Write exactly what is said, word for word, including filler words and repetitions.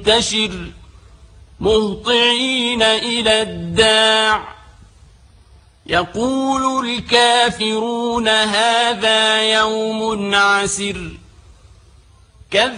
منتشر مهطعين إلى الداع يقول الكافرون هذا يوم عسر